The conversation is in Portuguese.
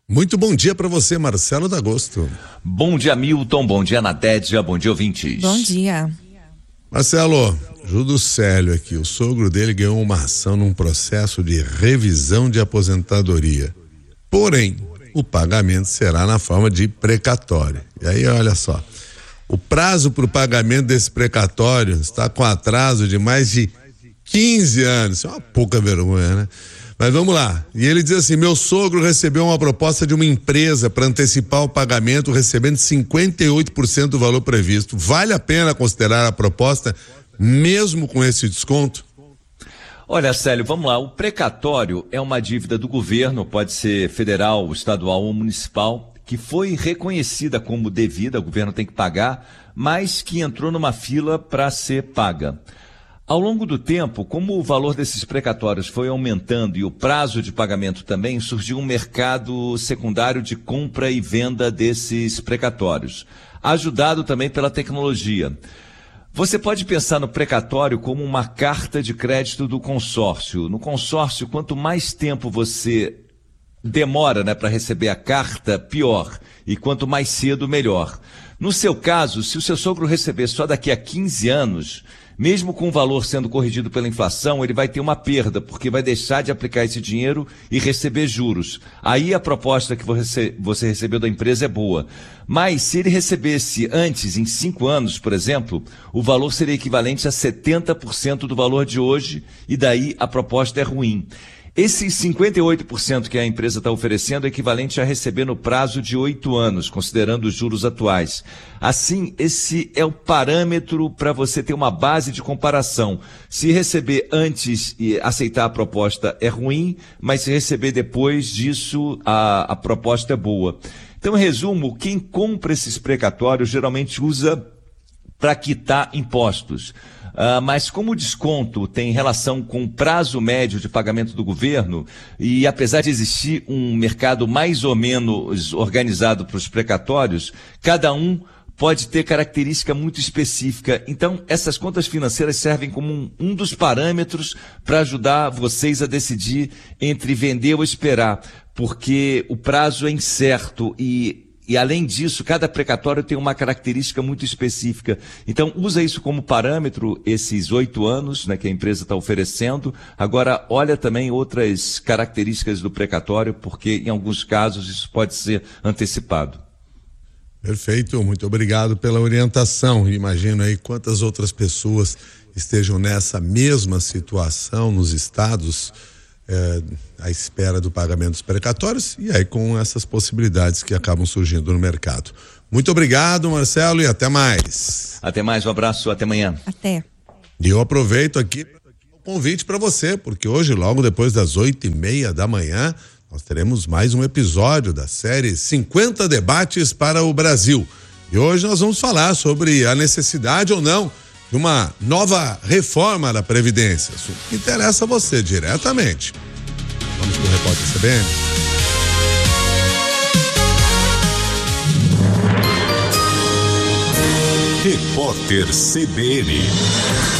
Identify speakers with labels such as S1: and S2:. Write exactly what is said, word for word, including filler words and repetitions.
S1: Muito bom dia para você, Marcelo D'Agosto.
S2: Bom dia, Milton. Bom dia, Natédia. Bom dia, ouvintes.
S3: Bom dia.
S1: Marcelo, Judo Célio aqui. O sogro dele ganhou uma ação num processo de revisão de aposentadoria. Porém, o pagamento será na forma de precatório. E aí, olha só. O prazo para o pagamento desse precatório está com atraso de mais de quinze anos. Isso é uma pouca vergonha, né? Mas vamos lá. E ele diz assim: meu sogro recebeu uma proposta de uma empresa para antecipar o pagamento, recebendo cinquenta e oito por cento do valor previsto. Vale a pena considerar a proposta, mesmo com esse desconto?
S2: Olha, Célio, vamos lá. O precatório é uma dívida do governo, pode ser federal, estadual ou municipal, que foi reconhecida como devida, o governo tem que pagar, mas que entrou numa fila para ser paga. Ao longo do tempo, como o valor desses precatórios foi aumentando e o prazo de pagamento também, surgiu um mercado secundário de compra e venda desses precatórios, ajudado também pela tecnologia. Você pode pensar no precatório como uma carta de crédito do consórcio. No consórcio, quanto mais tempo você demora, né, para receber a carta, pior. E quanto mais cedo, melhor. No seu caso, se o seu sogro receber só daqui a quinze anos, mesmo com o valor sendo corrigido pela inflação, ele vai ter uma perda, porque vai deixar de aplicar esse dinheiro e receber juros. Aí a proposta que você, você recebeu da empresa é boa. Mas se ele recebesse antes, em cinco anos, por exemplo, o valor seria equivalente a setenta por cento do valor de hoje, e daí a proposta é ruim. Esses cinquenta e oito por cento que a empresa está oferecendo é equivalente a receber no prazo de oito anos, considerando os juros atuais. Assim, esse é o parâmetro para você ter uma base de comparação. Se receber antes e aceitar a proposta é ruim, mas se receber depois disso, a, a proposta é boa. Então, em resumo, quem compra esses precatórios geralmente usa para quitar impostos. Uh, mas como o desconto tem relação com o prazo médio de pagamento do governo, e apesar de existir um mercado mais ou menos organizado para os precatórios, cada um pode ter característica muito específica. Então, essas contas financeiras servem como um, um dos parâmetros para ajudar vocês a decidir entre vender ou esperar, porque o prazo é incerto e E, além disso, cada precatório tem uma característica muito específica. Então, usa isso como parâmetro, esses oito anos, né, que a empresa está oferecendo. Agora, olha também outras características do precatório, porque, em alguns casos, isso pode ser antecipado.
S1: Perfeito, muito obrigado pela orientação. Imagino aí quantas outras pessoas estejam nessa mesma situação nos estados, É, à espera do pagamento dos precatórios, e aí com essas possibilidades que acabam surgindo no mercado. Muito obrigado, Marcelo, e até mais.
S2: Até mais, um abraço, até amanhã.
S3: Até.
S1: E eu aproveito aqui o convite para você, porque hoje, logo depois das oito e meia da manhã, nós teremos mais um episódio da série cinquenta Debates para o Brasil. E hoje nós vamos falar sobre a necessidade ou não de uma nova reforma da Previdência. Isso interessa a você diretamente. Vamos com o repórter C B N.
S4: Repórter C B N.